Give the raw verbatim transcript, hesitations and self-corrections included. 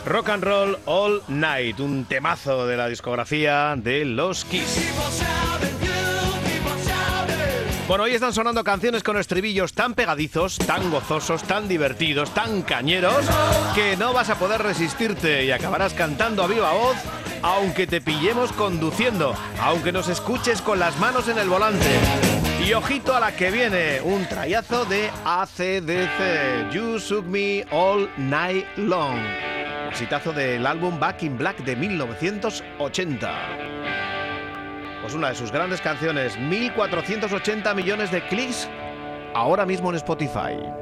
Rock and Roll All Night, un temazo de la discografía de los Kiss. Bueno, hoy están sonando canciones con estribillos tan pegadizos, tan gozosos, tan divertidos, tan cañeros, que no vas a poder resistirte y acabarás cantando a viva voz, aunque te pillemos conduciendo, aunque nos escuches con las manos en el volante. Y ojito a la que viene, un trayazo de A C D C, You Shook Me All Night Long, exitazo del álbum Back in Black de mil novecientos ochenta. Pues una de sus grandes canciones, mil cuatrocientos ochenta millones de clics ahora mismo en Spotify.